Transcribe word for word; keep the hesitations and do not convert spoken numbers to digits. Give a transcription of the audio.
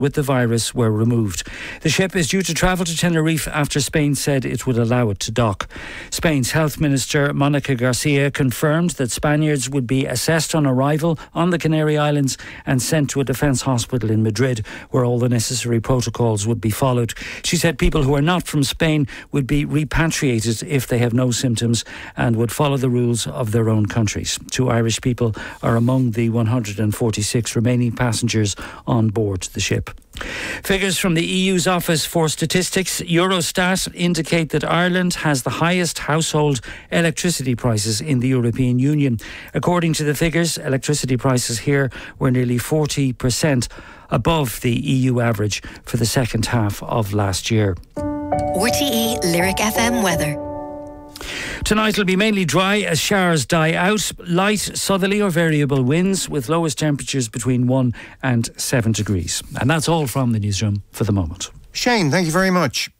with the virus were removed. The ship is due to travel to Tenerife after Spain said it would allow it to dock. Spain's Health Minister Monica Garcia confirmed that Spaniards would be assessed on arrival on the Canary Islands and sent to a defence hospital in Madrid, where all the necessary protocols would be followed. She said people who are not from Spain would be repatriated if they have no symptoms and would follow the rules of their own countries. Two Irish people are among the one hundred forty-six remaining passengers on board the ship. Figures from the E U's Office for Statistics, Eurostat, indicate that Ireland has the highest household electricity prices in the European Union. According to the figures, electricity prices here were nearly forty percent above the E U average for the second half of last year. R T E Lyric F M weather. Tonight it'll be mainly dry as showers die out. Light southerly or variable winds with lowest temperatures between one and seven degrees. And that's all from the newsroom for the moment. Shane, thank you very much.